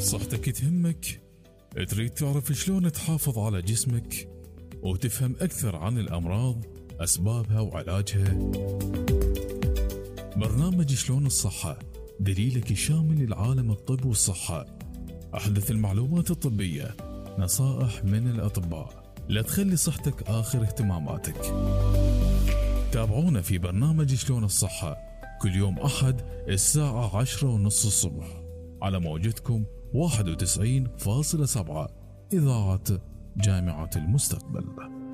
صحتك تهمك؟ تريد تعرف شلون تحافظ على جسمك وتفهم أكثر عن الأمراض، أسبابها وعلاجها؟ برنامج شلون الصحة دليلك الشامل لعالم الطب والصحة، أحدث المعلومات الطبية، نصائح من الأطباء، لا تخلي صحتك آخر اهتماماتك. تابعونا في برنامج شلون الصحة كل يوم أحد الساعة 10:30 الصبح على موجتكم 91.7 إذاعة جامعة المستقبل.